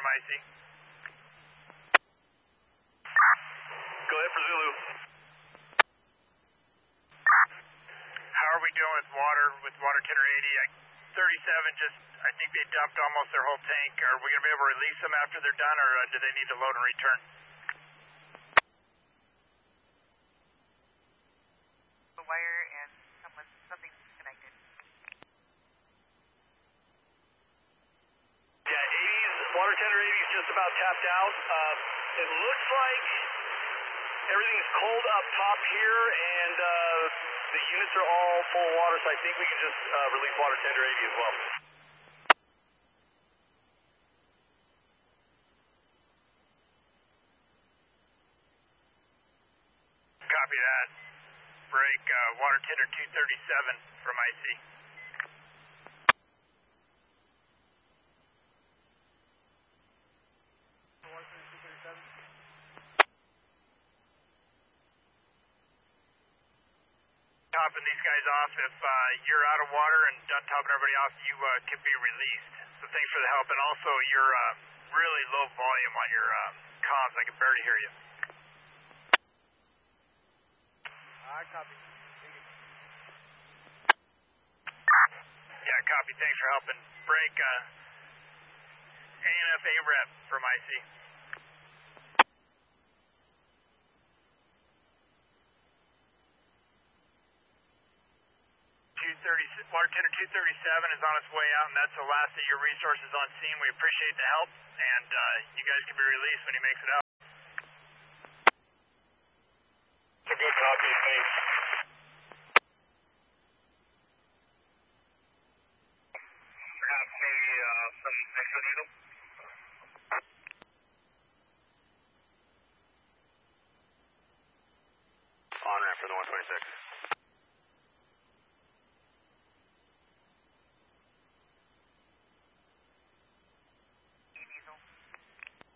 from IC. Go ahead for Zulu. How are we doing with water tender 80? 37 just, I think they dumped almost their whole tank. Are we going to be able to release them after they're done, or do they need to load and return? The wire and something's disconnected. Yeah, 80's, water tender 80's just about tapped out. It looks like everything's cold up top here, and the units are all full of water, so I think we can just release water tender 80 as well. Copy that. Break water tender 237 from IC. Topping these guys off. If you're out of water and done topping everybody off, you can be released. So thanks for the help. And also, you're really low volume on your comms. I can barely hear you. I copy. Yeah, copy. Thanks for helping. Break ANFA rep from IC. 230, water tender 237 is on its way out, and that's the last of your resources on scene. We appreciate the help, and you guys can be released when he makes it out. It's a good copy, thanks. Perhaps maybe some extra needle? On ramp for the 126.